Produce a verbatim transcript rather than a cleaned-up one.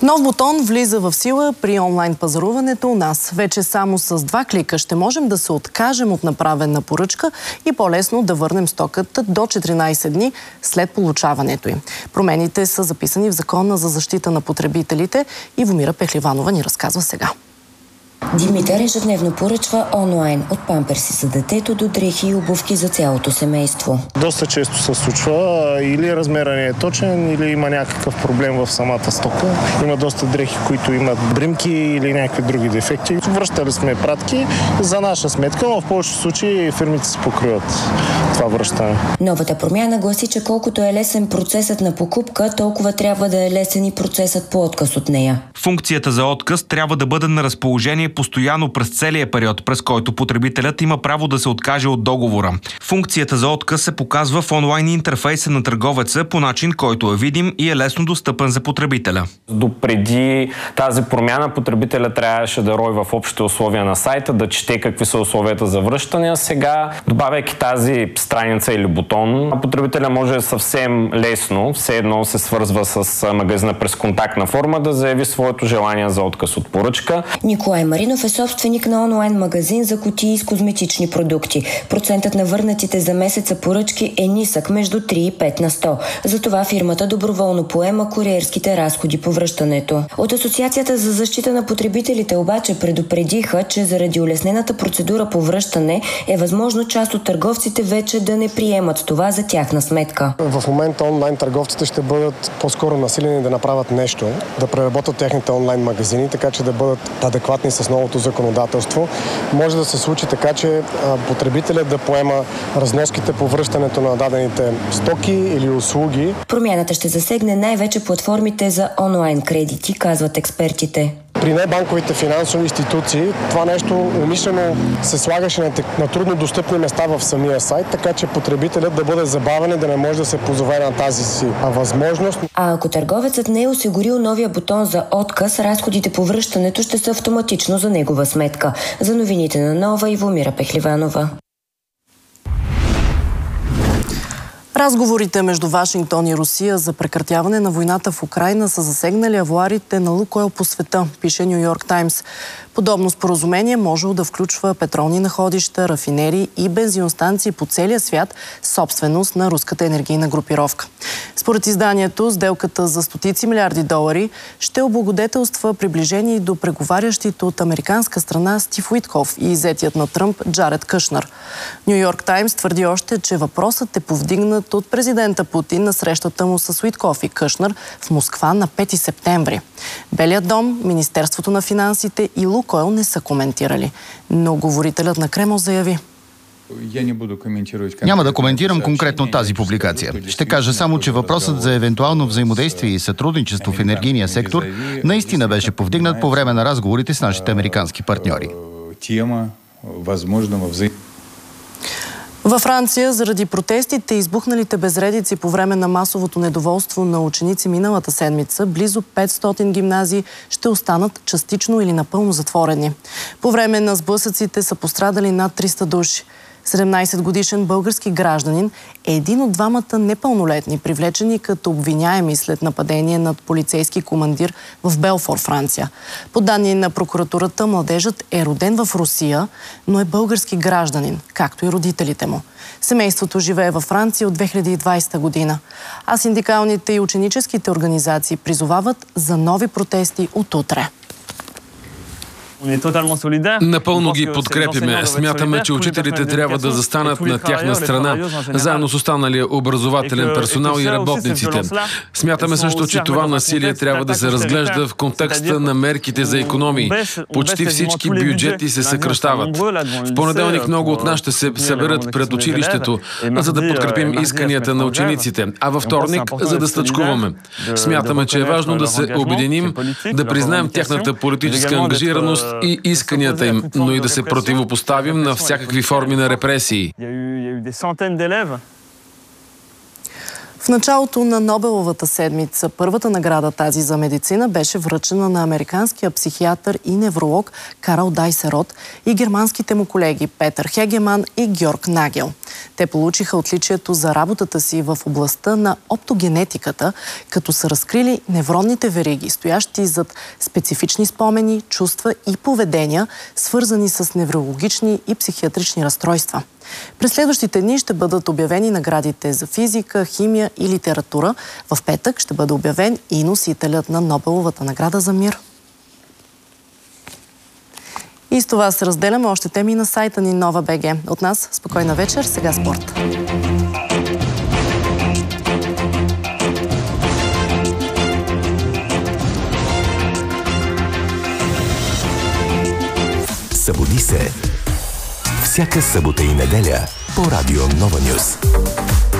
Нов бутон влиза в сила при онлайн пазаруването у нас. Вече само с два клика ще можем да се откажем от направена поръчка и по-лесно да върнем стоката до четиринайсет дни след получаването им. Промените са записани в Закона за защита на потребителите. Ивомира Пехливанова ни разказва сега. Димитър ежедневно поръчва онлайн от памперси за детето до дрехи и обувки за цялото семейство. Доста често се случва или размера не е точен, или има някакъв проблем в самата стока. Има доста дрехи, които имат бримки или някакви други дефекти. Връщали сме пратки за наша сметка, но в повечето случаи фирмите се покриват това връщане. Новата промяна гласи, че колкото е лесен процесът на покупка, толкова трябва да е лесен и процесът по отказ от нея. Функцията за отказ трябва да бъде на разположение постоянно през целия период, през който потребителят има право да се откаже от договора. Функцията за отказ се показва в онлайн интерфейса на търговеца по начин, който е видим и е лесно достъпен за потребителя. Допреди тази промяна потребителят трябваше да рои в общите условия на сайта, да чете какви са условията за връщане. Сега, добавяйки тази страница или бутон, потребителя може съвсем лесно, все едно се свързва с магазина през контактна форма, да заяви своето желание за отказ от поръчка. Николай Маринов е собственик на онлайн магазин за кутии с козметични продукти. Процентът на върнатите за месеца поръчки е нисък, между три и пет на сто. Затова фирмата доброволно поема куриерските разходи по връщането. От Асоциацията за защита на потребителите обаче предупредиха, че заради улеснената процедура по връщане е възможно част от търговците вече да не приемат това за тяхна сметка. В момента онлайн търговците ще бъдат по-скоро насилени да направят нещо, да преработят техните онлайн магазини, така че да бъдат адекватни с новото законодателство. Може да се случи така, че потребителят да поема разноските по връщането на дадените стоки или услуги. Промяната ще засегне най-вече платформите за онлайн кредити, казват експертите. При небанковите финансови институции това нещо умишлено се слагаше на, на трудно достъпни места в самия сайт, така че потребителят да бъде забавен и да не може да се позове на тази си възможност. А ако търговецът не е осигурил новия бутон за отказ, разходите по връщането ще са автоматично за негова сметка. За новините на Нова, Ивомира Пехливанова. Разговорите между Вашингтон и Русия за прекратяване на войната в Украйна са засегнали авоарите на Лукойл по света, пише Ню Йорк Таймс. Подобно споразумение може да включва петролни находища, рафинери и бензиностанции по целия свят, собственост на руската енергийна групировка. Според изданието, сделката за стотици милиарди долари ще облагодетелства приближение до преговарящите от американска страна Стив Уитков и зетият на Тръмп Джаред Кушнър. Ню Йорк Таймс твърди още, че въпросът е повдигнат от президента Путин на срещата му с Уитков и Кушнър в Москва на пети септември. Белият дом, Министерството на финансите и Лукойл не са коментирали, но говорителят на Кремъл заяви: Няма да коментирам конкретно тази публикация. Ще кажа само, че въпросът за евентуално взаимодействие и сътрудничество в енергийния сектор наистина беше повдигнат по време на разговорите с нашите американски партньори. Във Франция, заради протестите и избухналите безредици по време на масовото недоволство на ученици миналата седмица, близо петстотин гимназии ще останат частично или напълно затворени. По време на сблъсъците са пострадали над триста души. седемнайсетгодишен български гражданин е един от двамата непълнолетни, привлечени като обвиняеми след нападение над полицейски командир в Белфор, Франция. По данни на прокуратурата, младежът е роден в Русия, но е български гражданин, както и родителите му. Семейството живее във Франция от две хиляди и двайсета година, а синдикалните и ученическите организации призовават за нови протести от утре. Напълно ги подкрепяме. Смятаме, че учителите трябва да застанат на тяхна страна, заедно с останалия образователен персонал и работниците. Смятаме също, че това насилие трябва да се разглежда в контекста на мерките за икономии. Почти всички бюджети се съкращават. В понеделник много от нас ще се съберат пред училището, за да подкрепим исканията на учениците, а във вторник, за да стъчкуваме. Смятаме, че е важно да се обединим, да признаем тяхната политическа ангажираност и исканията им, но и да се противопоставим на всякакви форми на репресии. В началото на Нобеловата седмица първата награда, тази за медицина, беше връчена на американския психиатър и невролог Карл Дайсерот и германските му колеги Петър Хегеман и Георг Нагел. Те получиха отличието за работата си в областта на оптогенетиката, като са разкрили невронните вериги, стоящи зад специфични спомени, чувства и поведения, свързани с неврологични и психиатрични разстройства. През следващите дни ще бъдат обявени наградите за физика, химия и литература. В петък ще бъде обявен и носителят на Нобеловата награда за мир. И с това се разделяме още теми на сайта ни Нова БГ. От нас спокойна вечер, сега спорт. Събуди се. Всяка събота и неделя по Радио Нова Нюз.